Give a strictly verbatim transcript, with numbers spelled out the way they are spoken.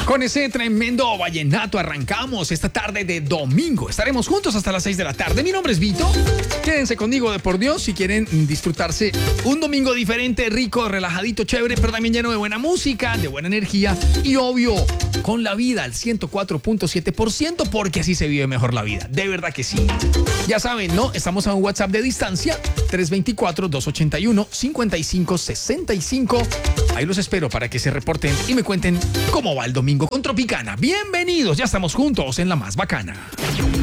Con ese tremendo vallenato arrancamos esta tarde de domingo. Estaremos juntos hasta las seis de la tarde. Mi nombre es Vito. Quédense conmigo de por Dios si quieren disfrutarse un domingo diferente, rico, relajadito, chévere, pero también lleno de buena música, de buena energía y obvio, con la vida al ciento cuatro punto siete por ciento porque así se vive mejor la vida. De verdad que sí. Ya saben, ¿no? Estamos a un WhatsApp de distancia, tres dos cuatro, dos ocho uno, cinco cinco seis cinco. Ahí los espero para que se reporten y me cuenten cómo va el domingo con Tropicana. Bienvenidos, ya estamos juntos en la más bacana.